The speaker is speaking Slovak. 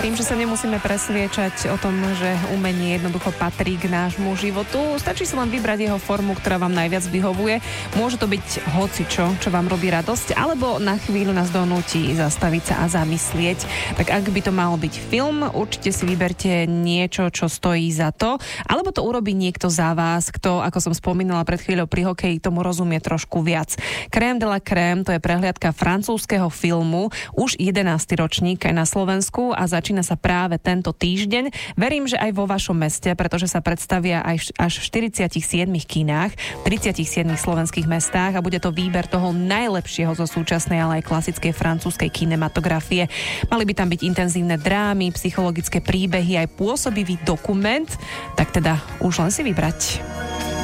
Verím, že sa nemusíme presviečať o tom, že umenie jednoducho patrí k nášmu životu. Stačí si len vybrať jeho formu, ktorá vám najviac vyhovuje. Môže to byť hocičo, čo vám robí radosť, alebo na chvíľu nás donúti zastaviť sa a zamyslieť. Tak ak by to mal byť film, určite si vyberte niečo, čo stojí za to, alebo to urobí niekto za vás, kto, ako som spomínala pred chvíľou pri hokeji, tomu rozumie trošku viac. Crème de la crème, to je prehliadka francúzskeho filmu, už 11. ročník aj na Slovensku a začína sa práve tento týždeň. Verím, že aj vo vašom meste, pretože sa predstavia aj až v 47 kinách, 37 slovenských mestách a bude to výber toho najlepšieho zo súčasnej, ale aj klasickej francúzskej kinematografie. Mali by tam byť intenzívne drámy, psychologické príbehy, aj pôsobivý dokument, tak teda už len si vybrať.